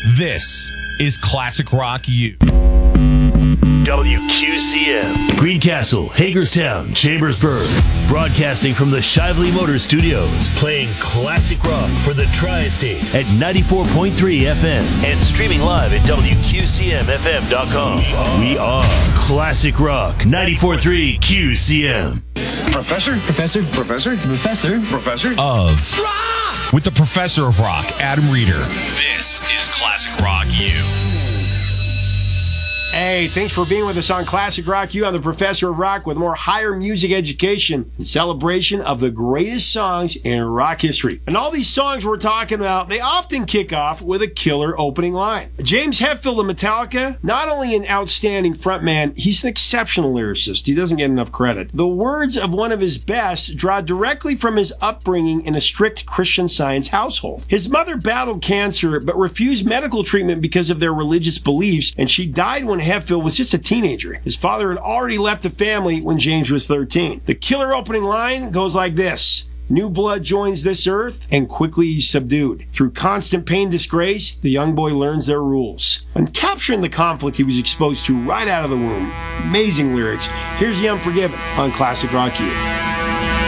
This is Classic Rock U. WQCM, Greencastle, Hagerstown, Chambersburg. Broadcasting from the Shively Motor Studios. Playing classic rock for the Tri-State at 94.3 FM. And streaming live at WQCMFM.com. We are Classic Rock 94.3 QCM. Professor? Of rock! With the Professor of Rock, Adam Reeder. This is Classic Rock U. Hey, thanks for being with us on Classic Rock U. I'm the Professor of Rock with more higher music education in celebration of the greatest songs in rock history. And all these songs we're talking about, they often kick off with a killer opening line. James Hetfield of Metallica, not only an outstanding frontman, he's an exceptional lyricist. He doesn't get enough credit. The words of one of his best draw directly from his upbringing in a strict Christian Science household. His mother battled cancer but refused medical treatment because of their religious beliefs, and she died when Hetfield was just a teenager. His father had already left the family when James was 13. The killer opening line goes like this. New blood joins this earth, and quickly he's subdued. Through constant pain, disgrace, the young boy learns their rules. And capturing the conflict he was exposed to right out of the womb. Amazing lyrics. Here's The Unforgiven on Classic Rock U.